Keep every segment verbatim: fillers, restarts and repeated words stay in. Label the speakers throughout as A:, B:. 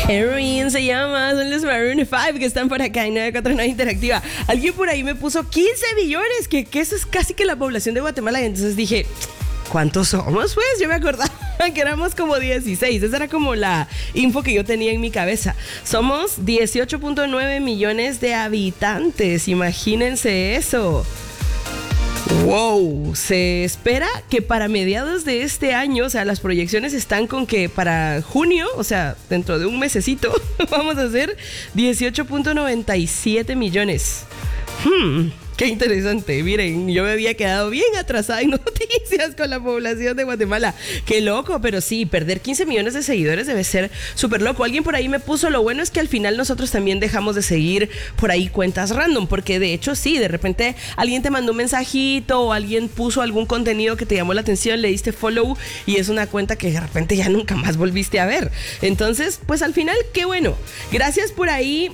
A: Heroin se llama, son los Maroon cinco que están por acá en nueve cuatro nueve Interactiva. Alguien por ahí me puso quince millones, que, que eso es casi que la población de Guatemala. Y entonces dije, ¿cuántos somos? Pues yo me acordaba que éramos como dieciséis. Esa era como la info que yo tenía en mi cabeza. Somos dieciocho punto nueve millones de habitantes. Imagínense eso. Wow, se espera que para mediados de este año, o sea, las proyecciones están con que para junio, o sea, dentro de un mesecito, vamos a hacer dieciocho punto noventa y siete millones. Hmm, qué interesante. Miren, yo me había quedado bien atrasada en noticias con la población de Guatemala. Qué loco, pero sí, perder quince millones de seguidores debe ser súper loco. Alguien por ahí me puso, lo bueno es que al final nosotros también dejamos de seguir por ahí cuentas random, porque de hecho sí, de repente alguien te mandó un mensajito o alguien puso algún contenido que te llamó la atención, le diste follow y es una cuenta que de repente ya nunca más volviste a ver. Entonces, pues al final, qué bueno. Gracias por ahí.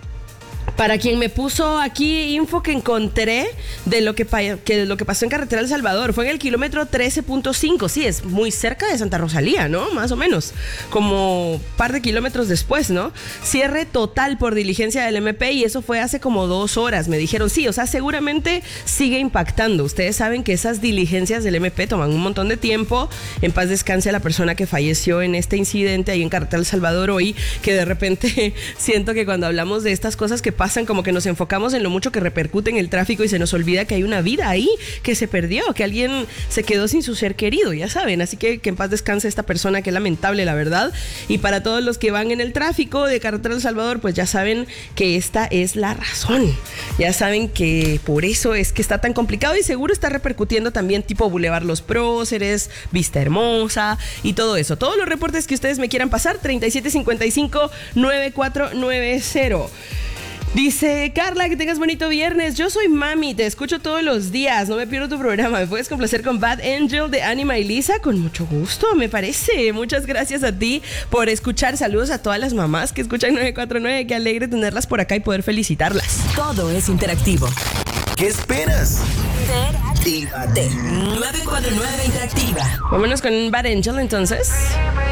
A: Para quien me puso aquí info que encontré de lo que, pa- que lo que pasó en Carretera El Salvador, fue en el kilómetro trece punto cinco, sí, es muy cerca de Santa Rosalía, ¿no? Más o menos, como un par de kilómetros después, ¿no? Cierre total por diligencia del M P y eso fue hace como dos horas, me dijeron, sí, o sea, seguramente sigue impactando. Ustedes saben que esas diligencias del M P toman un montón de tiempo. En paz descanse la persona que falleció en este incidente ahí en Carretera El Salvador hoy, que de repente siento que cuando hablamos de estas cosas que pasan, como que nos enfocamos en lo mucho que repercute en el tráfico y se nos olvida que hay una vida ahí que se perdió, que alguien se quedó sin su ser querido, ya saben. Así que que en paz descanse esta persona, que es lamentable, la verdad. Y para todos los que van en el tráfico de Carretera El Salvador, pues ya saben que esta es la razón. Ya saben que por eso es que está tan complicado y seguro está repercutiendo también tipo Boulevard Los Próceres, Vista Hermosa y todo eso. Todos los reportes que ustedes me quieran pasar, treinta y siete cincuenta y cinco, noventa y cuatro noventa. Dice Carla, que tengas bonito viernes. Yo soy mami, te escucho todos los días, no me pierdo tu programa. ¿Me puedes complacer con Bad Angel de Anima y Lisa? Con mucho gusto, me parece. Muchas gracias a ti por escuchar. Saludos a todas las mamás que escuchan nueve cuatro nueve. Qué alegre tenerlas por acá y poder felicitarlas.
B: Todo es interactivo.
C: ¿Qué esperas?
B: Interactívate. nueve cuatro nueve Interactiva.
A: Vámonos con Bad Angel entonces.